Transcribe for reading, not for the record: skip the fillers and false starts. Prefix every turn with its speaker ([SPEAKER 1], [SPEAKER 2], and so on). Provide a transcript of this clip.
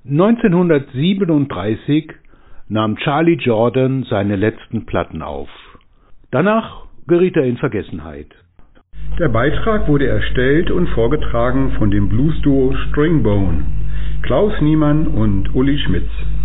[SPEAKER 1] 1937 nahm Charlie Jordan seine letzten Platten auf. Danach geriet er in Vergessenheit.
[SPEAKER 2] Der Beitrag wurde erstellt und vorgetragen von dem Blues-Duo Stringbone, Klaus Niemann und Uli Schmitz.